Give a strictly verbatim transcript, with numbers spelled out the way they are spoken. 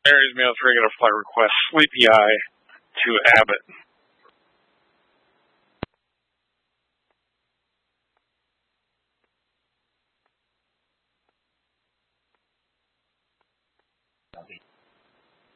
Mary's Meals regular flight request, Sleepy Eye to Abbott.